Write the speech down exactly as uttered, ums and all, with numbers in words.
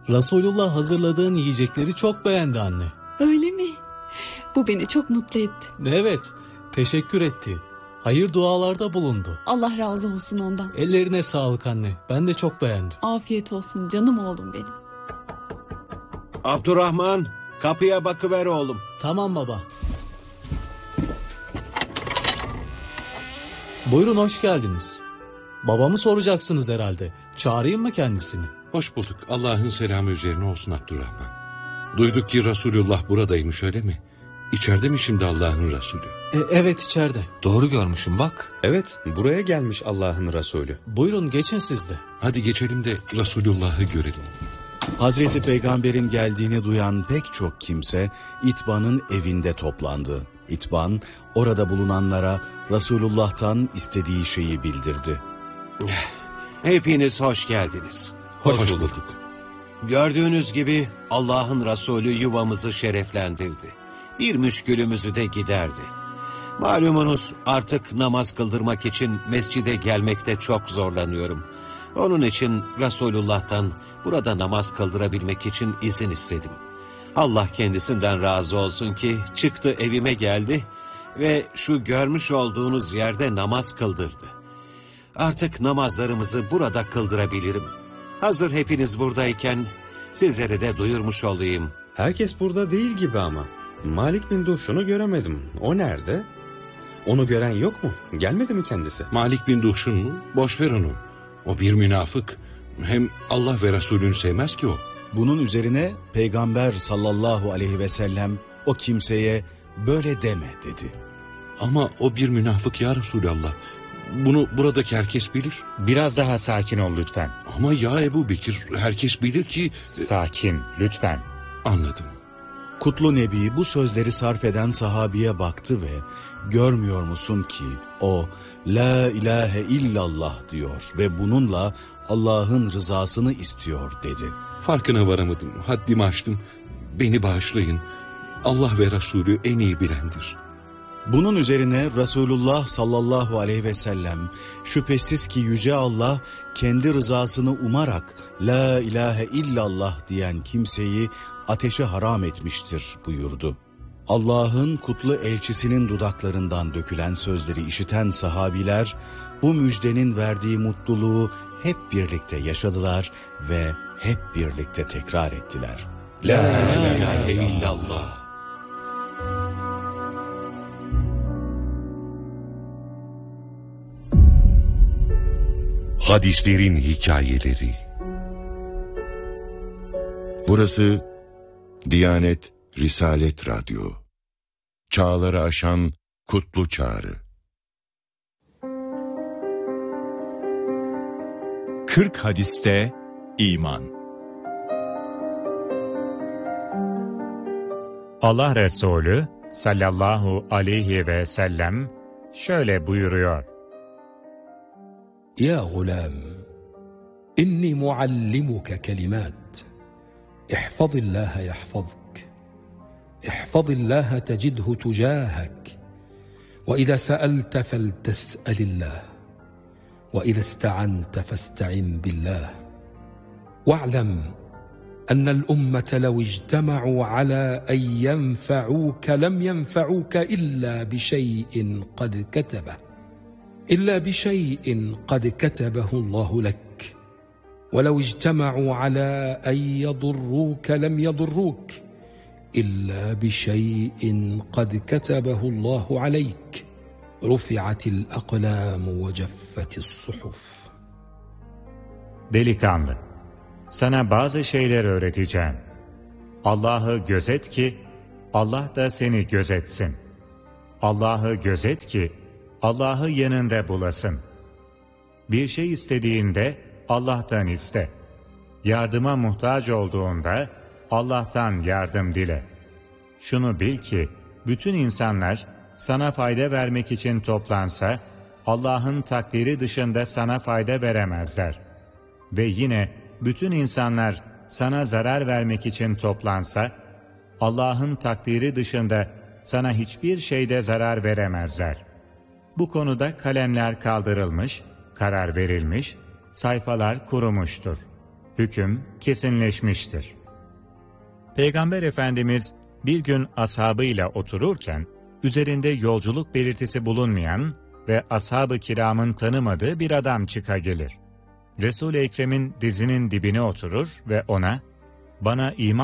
Resulullah hazırladığın yiyecekleri çok beğendi anne. Öyle mi? Bu beni çok mutlu etti. Evet, teşekkür etti. Hayır dualarda bulundu. Allah razı olsun ondan. Ellerine sağlık anne. Ben de çok beğendim. Afiyet olsun canım oğlum benim. Abdurrahman, kapıya bakıver oğlum. Tamam baba. Buyurun, hoş geldiniz. Babamı soracaksınız herhalde. Çağırayım mı kendisini? Hoş bulduk. Allah'ın selamı üzerine olsun Abdurrahman. Duyduk ki Resulullah buradaymış, öyle mi? İçeride mi şimdi Allah'ın Resulü? E, evet, içeride. Doğru görmüşüm bak. Evet, buraya gelmiş Allah'ın Resulü. Buyurun, geçin siz de. Hadi geçelim de Resulullah'ı görelim. Hazreti Peygamber'in geldiğini duyan pek çok kimse İtban'ın evinde toplandı. İtban orada bulunanlara Resulullah'tan istediği şeyi bildirdi. Hepiniz hoş geldiniz. Hoş, hoş bulduk. Gördüğünüz gibi Allah'ın Resulü yuvamızı şereflendirdi. Bir müşkülümüzü de giderdi. Malumunuz artık namaz kıldırmak için mescide gelmekte çok zorlanıyorum. Onun için Resulullah'tan burada namaz kıldırabilmek için izin istedim. Allah kendisinden razı olsun ki çıktı, evime geldi ve şu görmüş olduğunuz yerde namaz kıldırdı. Artık namazlarımızı burada kıldırabilirim. Hazır hepiniz buradayken sizlere de duyurmuş olayım. Herkes burada değil gibi ama. Malik bin Duhşun'u göremedim. O nerede? Onu gören yok mu? Gelmedi mi kendisi? Malik bin Duhşun mu? Boş ver onu. O bir münafık. Hem Allah ve Resulünü sevmez ki o. Bunun üzerine Peygamber sallallahu aleyhi ve sellem o kimseye böyle deme dedi. Ama o bir münafık ya Resulallah. Bunu buradaki herkes bilir. Biraz daha sakin ol lütfen. Ama ya Ebu Bekir, herkes bilir ki... Sakin lütfen. Anladım. Kutlu Nebi bu sözleri sarf eden sahabiye baktı ve görmüyor musun ki o la ilahe illallah diyor ve bununla Allah'ın rızasını istiyor dedi. Farkına varamadım, haddimi aştım. Beni bağışlayın. Allah ve Resulü en iyi bilendir. Bunun üzerine Resulullah sallallahu aleyhi ve sellem şüphesiz ki Yüce Allah kendi rızasını umarak la ilahe illallah diyen kimseyi ateşe haram etmiştir buyurdu. Allah'ın kutlu elçisinin dudaklarından dökülen sözleri işiten sahabiler bu müjdenin verdiği mutluluğu hep birlikte yaşadılar ve hep birlikte tekrar ettiler. La ilahe illallah. Hadislerin hikayeleri. Burası Diyanet Risalet Radyo. Çağları aşan kutlu çağrı. kırk hadiste iman. Allah Resulü sallallahu aleyhi ve sellem şöyle buyuruyor. يا غلام إني معلمك كلمات احفظ الله يحفظك احفظ الله تجده تجاهك وإذا سألت فلتسأل الله وإذا استعنت فاستعن بالله واعلم أن الأمة لو اجتمعوا على أن ينفعوك لم ينفعوك إلا بشيء قد كتبه إلا بشيء قد كتبه الله لك ولو اجتمعوا على أن يضروك لم يضروك إلا بشيء قد كتبه الله عليك رفعت الأقلام وجفت الصحف. Delikanlı, sana bazı şeyler öğreteceğim. Allah'ı gözet ki Allah da seni gözetsin. Allah'ı gözet ki Allah'ı yanında bulasın. Bir şey istediğinde Allah'tan iste. Yardıma muhtaç olduğunda Allah'tan yardım dile. Şunu bil ki bütün insanlar sana fayda vermek için toplansa Allah'ın takdiri dışında sana fayda veremezler. Ve yine bütün insanlar sana zarar vermek için toplansa Allah'ın takdiri dışında sana hiçbir şeyde zarar veremezler. Bu konuda kalemler kaldırılmış, karar verilmiş, sayfalar kurumuştur. Hüküm kesinleşmiştir. Peygamber Efendimiz bir gün ashabıyla otururken, üzerinde yolculuk belirtisi bulunmayan ve ashab-ı kiramın tanımadığı bir adam çıka gelir. Resul-i Ekrem'in dizinin dibine oturur ve ona, "Bana iman